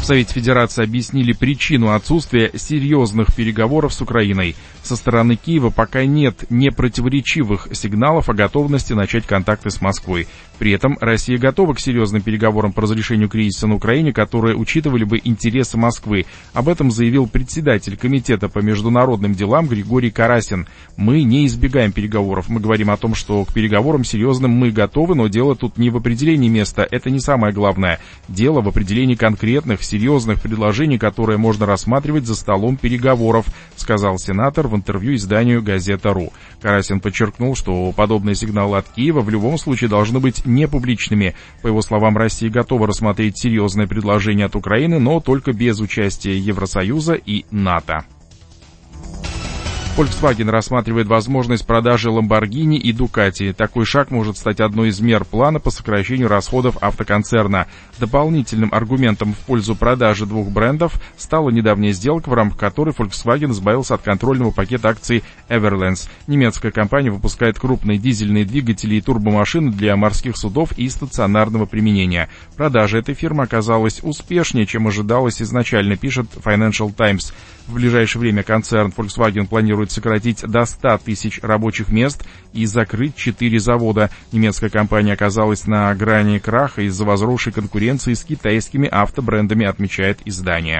Совете Федерации объяснили причину отсутствия серьезных переговоров с Украиной. Со стороны Киева пока нет непротиворечивых сигналов о готовности начать контакты с Москвой. При этом Россия готова к серьезным переговорам по разрешению кризиса на Украине, которые учитывали бы интересы Москвы. Об этом заявил председатель Комитета по международным делам Григорий Карасин. «Мы не избегаем переговоров. Мы говорим о том, что к переговорам серьезным мы готовы, но дело тут не в определении места. Это не самое главное. Дело в определении конкретных, серьезных предложений, которые можно рассматривать за столом переговоров», сказал сенатор в интервью изданию «Газета.ру». Карасин подчеркнул, что подобные сигналы от Киева в любом случае должны быть не публичными. По его словам, Россия готова рассмотреть серьезные предложения от Украины, но только без участия Евросоюза и НАТО. Volkswagen рассматривает возможность продажи Lamborghini и Ducati. Такой шаг может стать одной из мер плана по сокращению расходов автоконцерна. Дополнительным аргументом в пользу продажи двух брендов стала недавняя сделка, в рамках которой Volkswagen избавился от контрольного пакета акций Everlands. Немецкая компания выпускает крупные дизельные двигатели и турбомашины для морских судов и стационарного применения. Продажа этой фирмы оказалась успешнее, чем ожидалось изначально, пишет Financial Times. В ближайшее время концерн Volkswagen планирует сократить до 100 тысяч рабочих мест и закрыть 4 завода. Немецкая компания оказалась на грани краха из-за возросшей конкуренции с китайскими автобрендами, отмечает издание.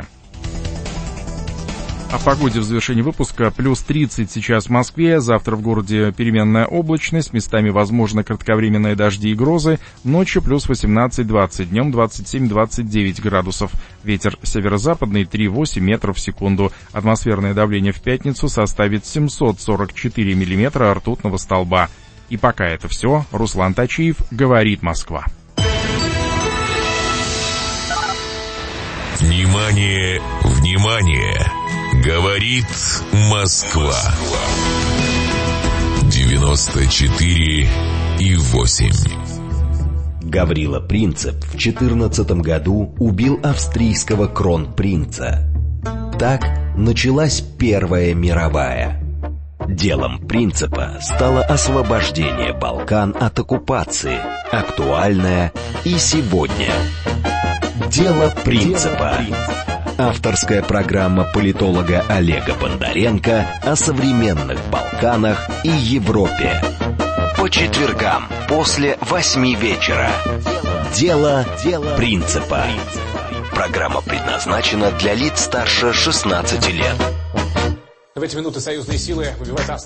О погоде в завершении выпуска. Плюс 30 сейчас в Москве, завтра в городе переменная облачность, местами возможны кратковременные дожди и грозы, ночью плюс 18-20, днем 27-29 градусов. Ветер северо-западный 3,8 метров в секунду. Атмосферное давление в пятницу составит 744 миллиметра ртутного столба. И пока это все. Руслан Тачиев, говорит Москва. Внимание, внимание! Говорит Москва. 94,8. Гаврила Принцип в 2014 году убил австрийского кронпринца. Так началась Первая мировая. Делом Принципа стало освобождение Балкан от оккупации, актуальное и сегодня. Дело Принципа. Авторская программа политолога Олега Бондаренко о современных Балканах и Европе. По четвергам после 8 вечера. Дело Принципа. Программа предназначена для лиц старше 16 лет. В эти минуты союзные силы выбивают